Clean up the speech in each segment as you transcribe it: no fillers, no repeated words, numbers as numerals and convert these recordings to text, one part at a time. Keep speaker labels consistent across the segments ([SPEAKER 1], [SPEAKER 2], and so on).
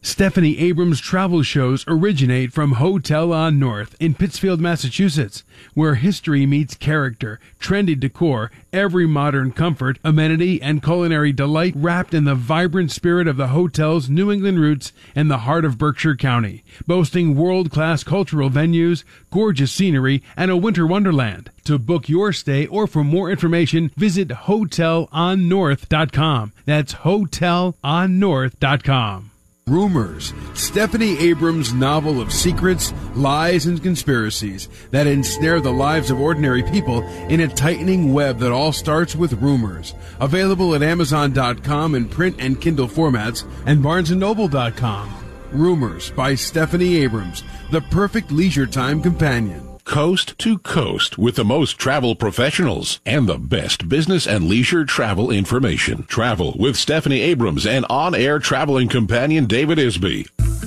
[SPEAKER 1] Stephanie Abrams travel shows originate from Hotel on North in Pittsfield, Massachusetts, where history meets character, trendy decor, every modern comfort, amenity, and culinary delight wrapped in the vibrant spirit of the hotel's New England roots in the heart of Berkshire County, boasting world-class cultural venues, gorgeous scenery, and a winter wonderland. To book your stay or for more information, visit hotelonnorth.com. That's hotelonnorth.com. Rumors, Stephanie Abrams' novel of secrets, lies, and conspiracies that ensnare the lives of ordinary people in a tightening web that all starts with rumors. Available at Amazon.com in print and Kindle formats and BarnesandNoble.com. Rumors by Stephanie Abrams, the perfect leisure time companion.
[SPEAKER 2] Coast to coast with the most travel professionals and the best business and leisure travel information. Travel with Stephanie Abrams and on-air traveling companion David Isby.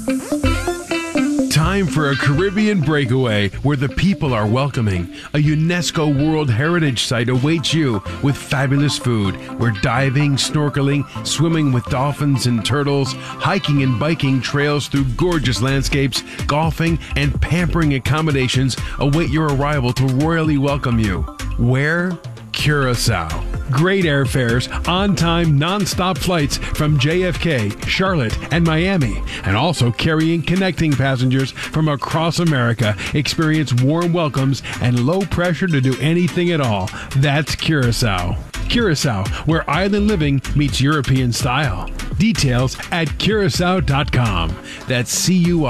[SPEAKER 1] Time for a Caribbean breakaway where the people are welcoming. A UNESCO World Heritage Site awaits you with fabulous food, where diving, snorkeling, swimming with dolphins and turtles, hiking and biking trails through gorgeous landscapes, golfing, and pampering accommodations await your arrival to royally welcome you. Where? Curacao. Great airfares, on-time, non-stop flights from JFK, Charlotte, and Miami, and also carrying connecting passengers from across America. Experience warm welcomes and low pressure to do anything at all. That's Curacao. Curacao, where island living meets European style. Details at Curacao.com. That's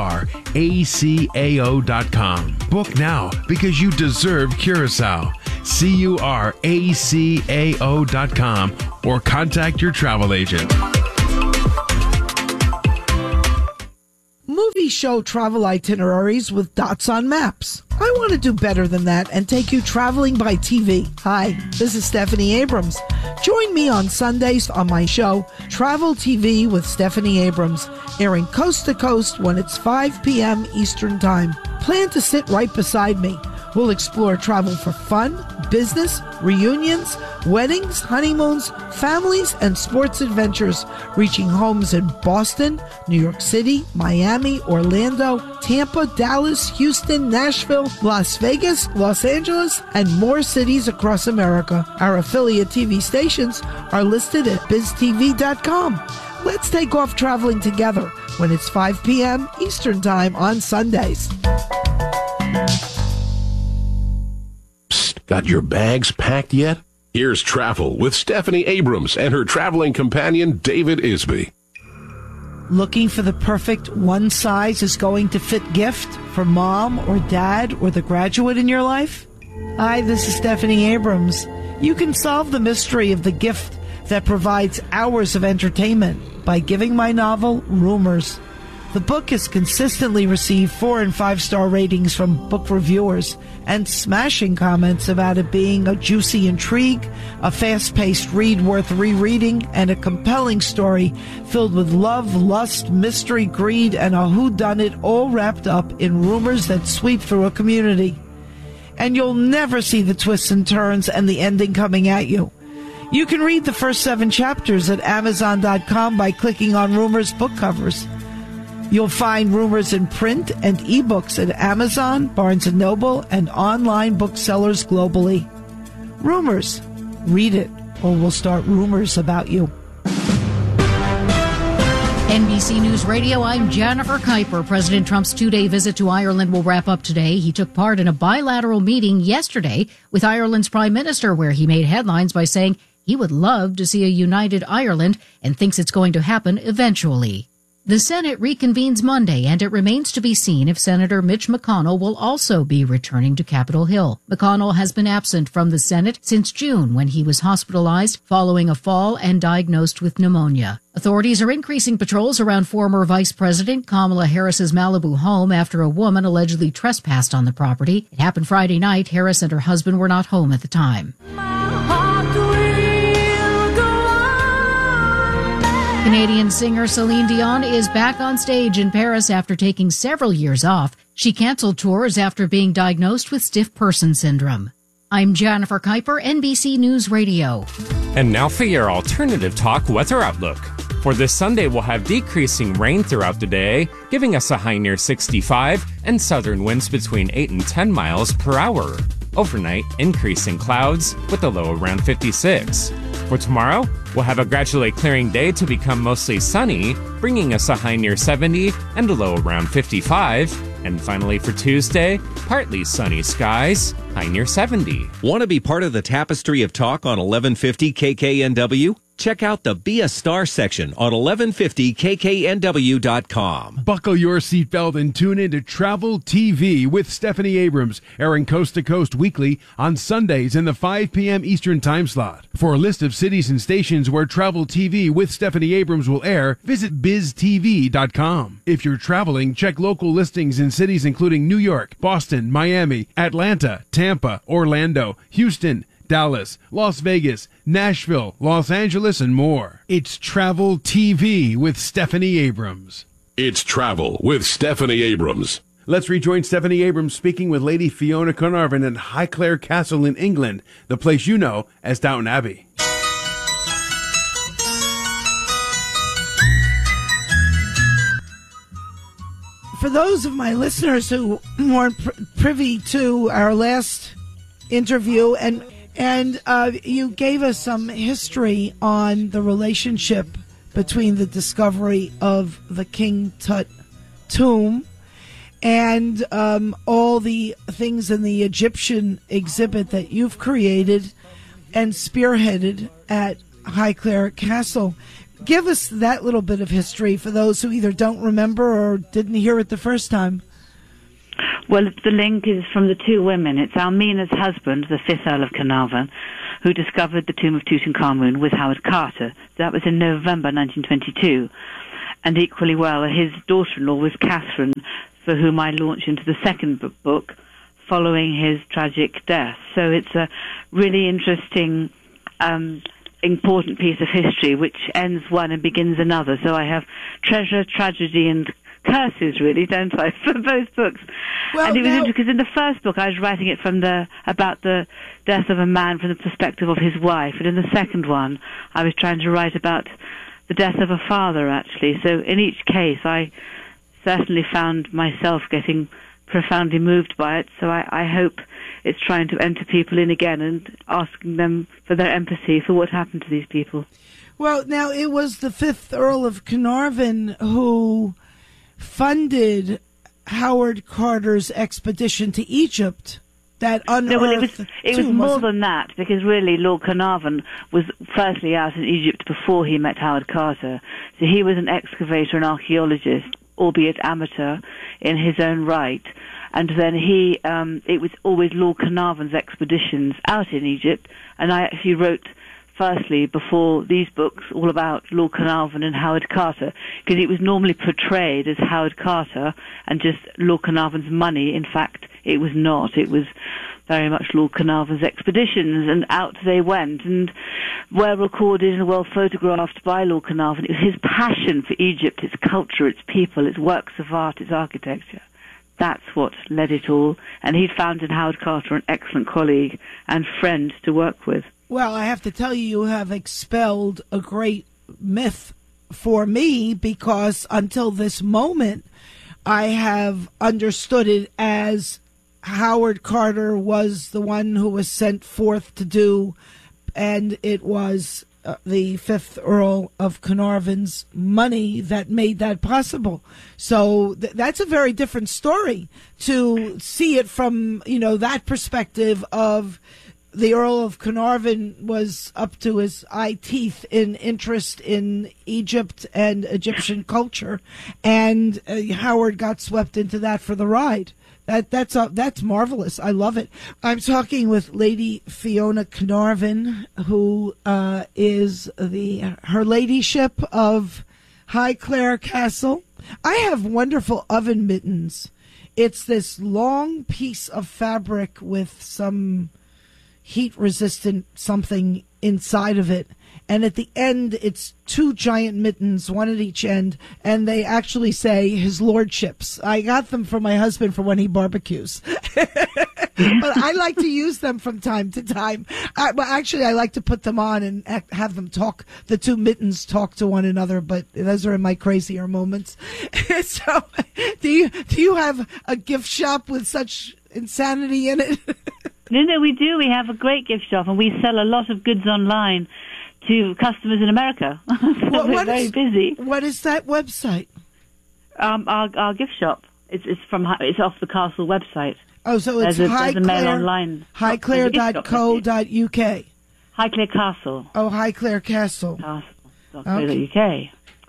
[SPEAKER 1] CURACAO.com. Book now because you deserve Curacao. CURACAO.com or contact your travel agent.
[SPEAKER 3] Movie show travel itineraries with dots on maps. I want to do better than that and take you traveling by TV. Hi, this is Stephanie Abrams. Join me on Sundays on my show, Travel TV with Stephanie Abrams, airing coast to coast when it's 5 p.m. Eastern Time. Plan to sit right beside me. We'll explore travel for fun, business, reunions, weddings, honeymoons, families, and sports adventures, reaching homes in Boston, New York City, Miami, Orlando, Tampa, Dallas, Houston, Nashville, Las Vegas, Los Angeles, and more cities across America. Our affiliate TV stations are listed at biztv.com. Let's take off traveling together when it's 5 p.m. Eastern Time on Sundays.
[SPEAKER 2] Got your bags packed yet? Here's Travel with Stephanie Abrams and her traveling companion David Isby.
[SPEAKER 3] Looking for the perfect one-size-is-going-to-fit gift for mom or dad or the graduate in your life? Hi, this is Stephanie Abrams. You can solve the mystery of the gift that provides hours of entertainment by giving my novel Rumors. The book has consistently received 4- and 5-star ratings from book reviewers and smashing comments about it being a juicy intrigue, a fast-paced read worth rereading, and a compelling story filled with love, lust, mystery, greed, and a whodunit all wrapped up in rumors that sweep through a community. And you'll never see the twists and turns and the ending coming at you. You can read the first 7 chapters at Amazon.com by clicking on Rumors book covers. You'll find Rumors in print and ebooks at Amazon, Barnes & Noble, and online booksellers globally. Rumors. Read it, or we'll start rumors about you.
[SPEAKER 4] NBC News Radio, I'm Jennifer Kuiper. President Trump's 2-day visit to Ireland will wrap up today. He took part in a bilateral meeting yesterday with Ireland's Prime Minister, where he made headlines by saying he would love to see a united Ireland and thinks it's going to happen eventually. The Senate reconvenes Monday, and it remains to be seen if Senator Mitch McConnell will also be returning to Capitol Hill. McConnell has been absent from the Senate since June, when he was hospitalized following a fall and diagnosed with pneumonia. Authorities are increasing patrols around former Vice President Kamala Harris's Malibu home after a woman allegedly trespassed on the property. It happened Friday night. Harris and her husband were not home at the time. Canadian singer Celine Dion is back on stage in Paris after taking several years off. She canceled tours after being diagnosed with stiff person syndrome. I'm Jennifer Kuiper, NBC News Radio.
[SPEAKER 5] And now for your alternative talk weather outlook. For this Sunday, we'll have decreasing rain throughout the day, giving us a high near 65 and southern winds between 8 and 10 miles per hour. Overnight, increasing clouds with a low around 56. For tomorrow, we'll have a gradually clearing day to become mostly sunny, bringing us a high near 70 and a low around 55. And finally for Tuesday, partly sunny skies, high near 70.
[SPEAKER 6] Want to be part of the tapestry of talk on 1150 KKNW? Check out the Be a Star section on 1150kknw.com.
[SPEAKER 1] Buckle your seatbelt and tune in to Travel TV with Stephanie Abrams, airing coast to coast weekly on Sundays in the 5 p.m. Eastern time slot. For a list of cities and stations where Travel TV with Stephanie Abrams will air, visit biztv.com. If you're traveling, check local listings in cities including New York, Boston, Miami, Atlanta, Tampa, Orlando, Houston, Dallas, Las Vegas, Nashville, Los Angeles, and more. It's Travel TV with Stephanie Abrams.
[SPEAKER 2] It's Travel with Stephanie Abrams.
[SPEAKER 1] Let's rejoin Stephanie Abrams speaking with Lady Fiona Carnarvon in Highclere Castle in England, the place you know as Downton Abbey.
[SPEAKER 3] For those of my listeners who weren't privy to our last interview, and you gave us some history on the relationship between the discovery of the King Tut tomb and all the things in the Egyptian exhibit that you've created and spearheaded at Highclere Castle. Give us that little bit of history for those who either don't remember or didn't hear it the first time.
[SPEAKER 7] Well, the link is from the two women. It's Almina's husband, the 5th Earl of Carnarvon, who discovered the tomb of Tutankhamun with Howard Carter. That was in November 1922. And equally well, his daughter-in-law was Catherine, for whom I launched into the second book following his tragic death. So it's a really interesting, important piece of history which ends one and begins another. So I have treasure, tragedy, and curses, really, don't I, for both books? Well, and it was interesting because in the first book I was writing it about the death of a man from the perspective of his wife, and in the second one I was trying to write about the death of a father, actually. So in each case I certainly found myself getting profoundly moved by it, so I hope it's trying to enter people in again and asking them for their empathy for what happened to these people.
[SPEAKER 3] Well, now, it was the 5th Earl of Carnarvon who funded Howard Carter's expedition to Egypt that unearthed
[SPEAKER 7] it was more than that, because really Lord Carnarvon was firstly out in Egypt before he met Howard Carter. So he was an excavator and archaeologist, albeit amateur in his own right. And then it was always Lord Carnarvon's expeditions out in Egypt, and I actually wrote firstly, before these books, all about Lord Carnarvon and Howard Carter, because it was normally portrayed as Howard Carter and just Lord Carnarvon's money. In fact, it was not. It was very much Lord Carnarvon's expeditions, and out they went, and well recorded and well photographed by Lord Carnarvon. It was his passion for Egypt, its culture, its people, its works of art, its architecture. That's what led it all, and he'd found in Howard Carter an excellent colleague and friend to work with.
[SPEAKER 3] Well, I have to tell you, you have expelled a great myth for me, because until this moment, I have understood it as Howard Carter was the one who was sent forth to do, and it was the 5th Earl of Carnarvon's money that made that possible. So that's a very different story to see it from, that perspective of the Earl of Carnarvon was up to his eye teeth in interest in Egypt and Egyptian culture, and Howard got swept into that for the ride. That's marvelous. I love it. I'm talking with Lady Fiona Carnarvon, who is her ladyship of Highclere Castle. I have wonderful oven mittens. It's this long piece of fabric with some heat-resistant something inside of it. And at the end, it's 2 giant mittens, one at each end, and they actually say His Lordships. I got them for my husband for when he barbecues. But I like to use them from time to time. Actually, I like to put them on and have them talk. The two mittens talk to one another. But those are in my crazier moments. So, do you have a gift shop with such insanity in it?
[SPEAKER 7] No, we do. We have a great gift shop, and we sell a lot of goods online to customers in America. So we're very busy.
[SPEAKER 3] What is that website?
[SPEAKER 7] Our gift shop. It's off the Castle website.
[SPEAKER 3] Oh, so it's
[SPEAKER 7] there's a mail online.
[SPEAKER 3] highclere.co.uk.
[SPEAKER 7] Highclere Castle.
[SPEAKER 3] Oh, Highclere Castle.
[SPEAKER 7] Castle.co.uk.
[SPEAKER 3] Okay.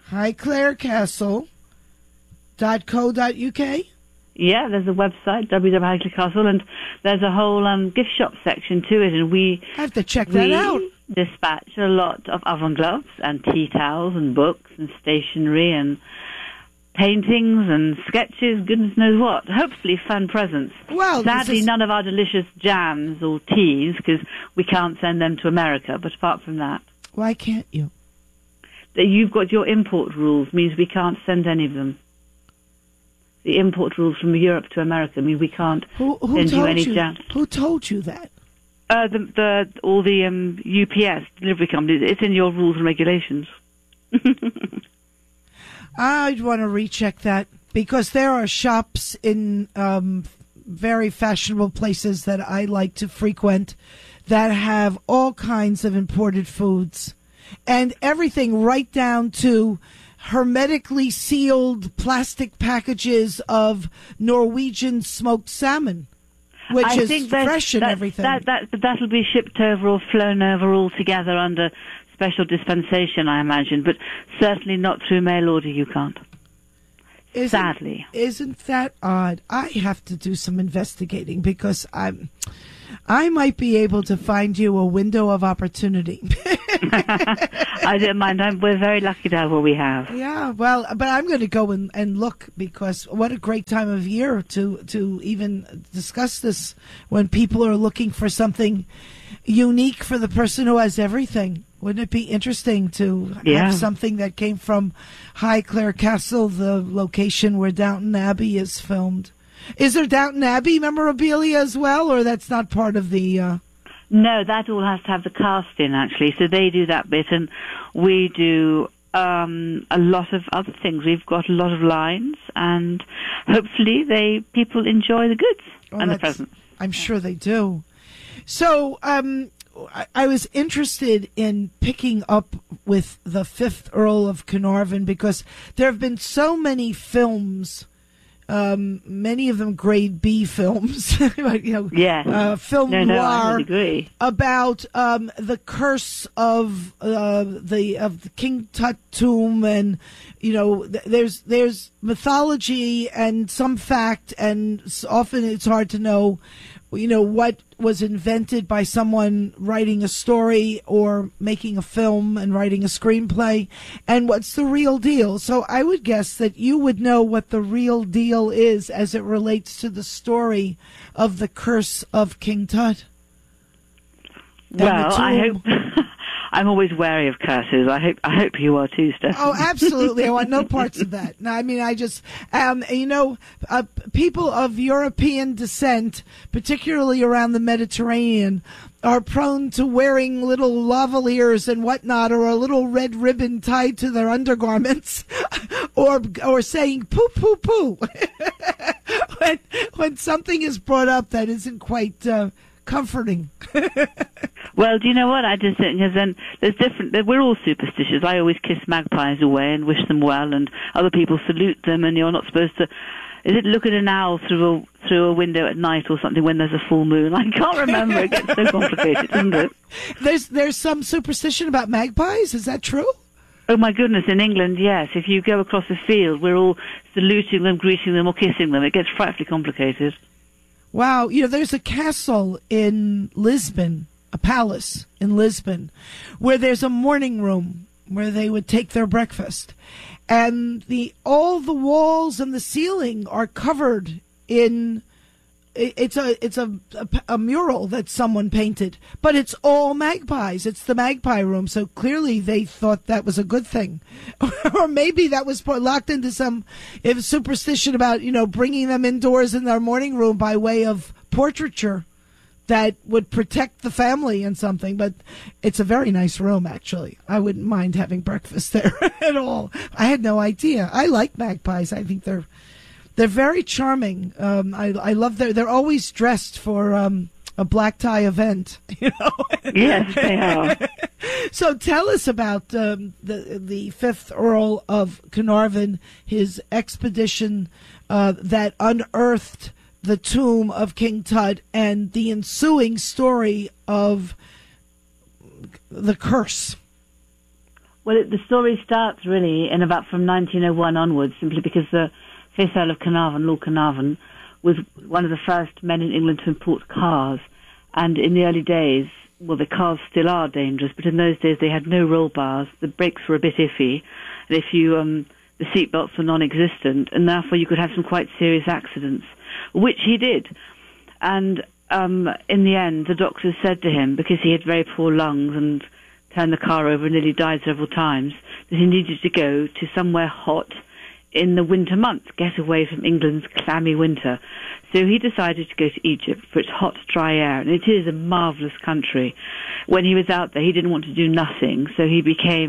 [SPEAKER 3] highclarecastle.co.uk.
[SPEAKER 7] Yeah, there's a website, www.highclere Castle, and there's a whole gift shop section to it, and I
[SPEAKER 3] have to check that out.
[SPEAKER 7] Dispatch a lot of oven gloves and tea towels and books and stationery and paintings and sketches, goodness knows what. Hopefully fun presents.
[SPEAKER 3] Well,
[SPEAKER 7] sadly, none of our delicious jams or teas, because we can't send them to America, but apart from that.
[SPEAKER 3] Why can't you?
[SPEAKER 7] You've got your import rules, means we can't send any of them. The import rules from Europe to America mean we can't send you any jams.
[SPEAKER 3] Who told you that?
[SPEAKER 7] All the UPS delivery companies. It's in your rules and regulations.
[SPEAKER 3] I'd want to recheck that, because there are shops in very fashionable places that I like to frequent that have all kinds of imported foods and everything, right down to hermetically sealed plastic packages of Norwegian smoked salmon, which is fresh and everything.
[SPEAKER 7] That'll be shipped over or flown over altogether under special dispensation, I imagine, but certainly not through mail order. You can't. Sadly.
[SPEAKER 3] Isn't that odd? I have to do some investigating, because I might be able to find you a window of opportunity.
[SPEAKER 7] I don't mind. We're very lucky to have what we have.
[SPEAKER 3] Yeah, well, but I'm going to go and look, because what a great time of year to even discuss this, when people are looking for something unique for the person who has everything. Wouldn't it be interesting to have something that came from Highclere Castle, the location where Downton Abbey is filmed? Is there Downton Abbey memorabilia as well, or that's not part of the...
[SPEAKER 7] No, that all has to have the cast in, actually. So they do that bit, and we do a lot of other things. We've got a lot of lines, and hopefully people enjoy the goods and the presents.
[SPEAKER 3] I'm sure they do. So I was interested in picking up with the 5th Earl of Carnarvon, because there have been so many films, many of them grade B films, film noir, about the curse of the King Tut tomb, and there's mythology and some fact, and often it's hard to know what was invented by someone writing a story or making a film and writing a screenplay, and what's the real deal. So I would guess that you would know what the real deal is as it relates to the story of the curse of King Tut.
[SPEAKER 7] Well, I hope... I'm always wary of curses. I hope you are too, Steph.
[SPEAKER 3] Oh, absolutely. I want no parts of that. No, I mean, I just, people of European descent, particularly around the Mediterranean, are prone to wearing little lavaliers and whatnot, or a little red ribbon tied to their undergarments, or saying poo, poo, poo, when something is brought up that isn't quite comforting.
[SPEAKER 7] Well, do you know what? I just think there's different. We're all superstitious. I always kiss magpies away and wish them well, and other people salute them. And you're not supposed to. Is it look at an owl through a window at night or something when there's a full moon? I can't remember. It gets so complicated, doesn't it?
[SPEAKER 3] There's some superstition about magpies. Is that true?
[SPEAKER 7] Oh my goodness! In England, yes. If you go across a field, we're all saluting them, greeting them, or kissing them. It gets frightfully complicated.
[SPEAKER 3] Wow, there's a castle in Lisbon, a palace in Lisbon, where there's a morning room where they would take their breakfast, and all the walls and the ceiling are covered in. It's a mural that someone painted, but it's all magpies. It's the magpie room, so clearly they thought that was a good thing, or maybe that was locked into some superstition about bringing them indoors in their morning room by way of portraiture that would protect the family and something. But it's a very nice room, actually. I wouldn't mind having breakfast there at all. I had no idea. I like magpies. I think they're very charming. I love they're always dressed for a black tie event. You know.
[SPEAKER 7] Yes, they are.
[SPEAKER 3] So tell us about the 5th Earl of Carnarvon, his expedition that unearthed the tomb of King Tut and the ensuing story of the curse.
[SPEAKER 7] Well, the story starts really in about from 1901 onwards, simply because the 5th Earl of Carnarvon, Lord Carnarvon, was one of the first men in England to import cars. And in the early days, well, the cars still are dangerous, but in those days they had no roll bars, the brakes were a bit iffy, and if you, the seatbelts were non-existent, and therefore you could have some quite serious accidents, which he did. And in the end, the doctors said to him, because he had very poor lungs and turned the car over and nearly died several times, that he needed to go to somewhere hot in the winter months, get away from England's clammy winter. So he decided to go to Egypt for its hot, dry air, and it is a marvellous country. When he was out there, he didn't want to do nothing, so he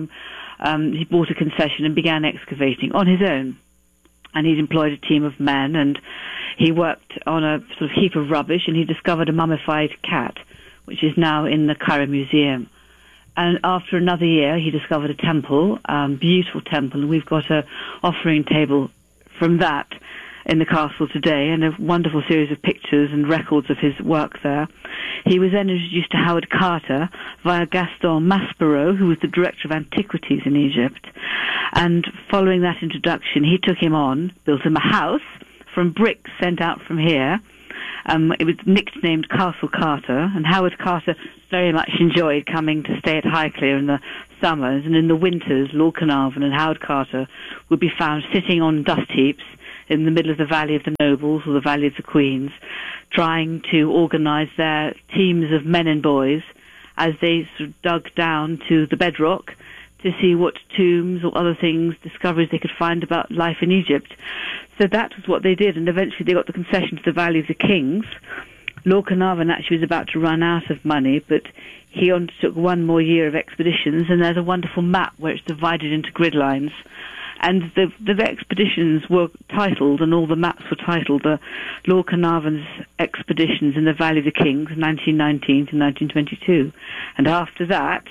[SPEAKER 7] bought a concession and began excavating on his own. And he'd employed a team of men, and he worked on a sort of heap of rubbish, and he discovered a mummified cat, which is now in the Cairo Museum. And after another year, he discovered a temple, beautiful temple, and we've got a offering table from that in the castle today, and a wonderful series of pictures and records of his work there. He was then introduced to Howard Carter via Gaston Maspero, who was the director of antiquities in Egypt. And following that introduction, he took him on, built him a house from bricks sent out from here. It was nicknamed Castle Carter, and Howard Carter very much enjoyed coming to stay at Highclere in the summers, and in the winters, Lord Carnarvon and Howard Carter would be found sitting on dust heaps in the middle of the Valley of the Nobles or the Valley of the Queens, trying to organise their teams of men and boys as they sort of dug down to the bedrock to see what tombs or other things, discoveries they could find about life in Egypt. So that was what they did, and eventually they got the concession to the Valley of the Kings. Lord Carnarvon actually was about to run out of money, but he undertook one more year of expeditions, and there's a wonderful map where it's divided into grid lines. And the expeditions were titled, and all the maps were titled, Lord Carnarvon's Expeditions in the Valley of the Kings, 1919 to 1922. And after that,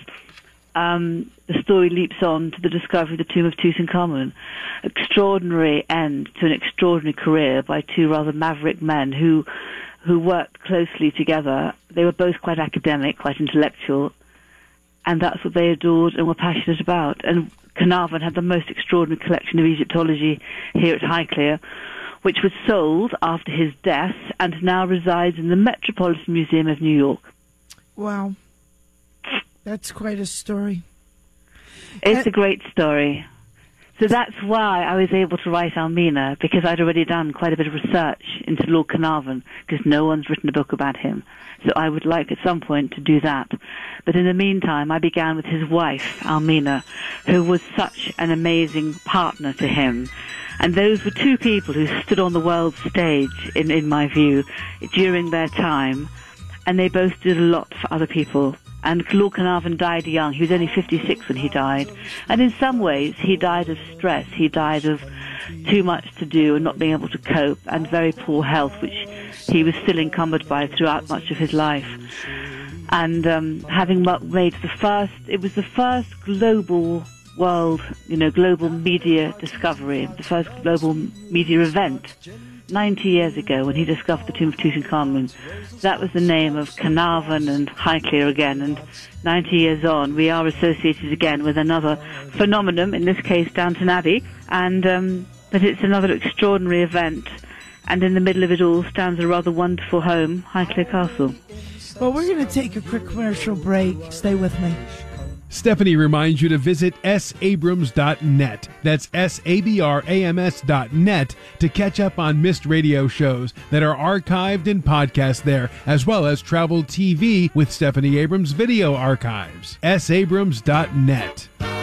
[SPEAKER 7] the story leaps on to the discovery of the tomb of Tutankhamun. Extraordinary end to an extraordinary career by two rather maverick men who worked closely together. They were both quite academic, quite intellectual, and that's what they adored and were passionate about. And Carnarvon had the most extraordinary collection of Egyptology here at Highclere, which was sold after his death and now resides in the Metropolitan Museum of New York.
[SPEAKER 3] Wow. That's quite a story.
[SPEAKER 7] It's a great story. So that's why I was able to write Almina, because I'd already done quite a bit of research into Lord Carnarvon, because no one's written a book about him. So I would like at some point to do that. But in the meantime, I began with his wife, Almina, who was such an amazing partner to him. And those were two people who stood on the world stage, in my view, during their time. And they both did a lot for other people. And Lord Carnarvon died young. He was only 56 when he died. And in some ways, he died of stress. He died of too much to do and not being able to cope, and very poor health, which he was still encumbered by throughout much of his life. And having made it was the first global world, global media discovery, the first global media event. 90 years ago, when he discovered the tomb of Tutankhamun, that was the name of Carnarvon and Highclere again. And 90 years on, we are associated again with another phenomenon, in this case Downton Abbey. And but it's another extraordinary event. And in the middle of it all stands a rather wonderful home, Highclere Castle.
[SPEAKER 3] Well, we're going to take a quick commercial break. Stay with me.
[SPEAKER 1] Stephanie reminds you to visit sabrams.net. That's sabrams.net to catch up on missed radio shows that are archived and podcast there, as well as Travel TV with Stephanie Abrams video archives. sabrams.net.